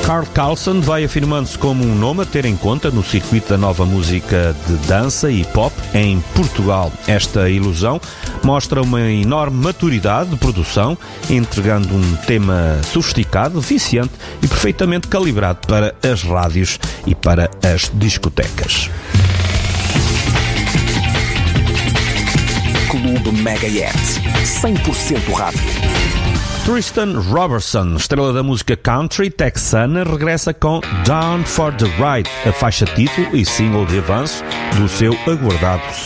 Carl Carlson vai afirmando-se como um nome a ter em conta no circuito da nova música de dança e pop em Portugal. Esta ilusão mostra uma enorme maturidade de produção, entregando um tema sofisticado, viciante e perfeitamente calibrado para as rádios e para as discotecas. Clube Megahertz, 100% rádio. Tristan Robertson, estrela da música country texana, regressa com Down for the Ride, a faixa título e single de avanço do seu aguardado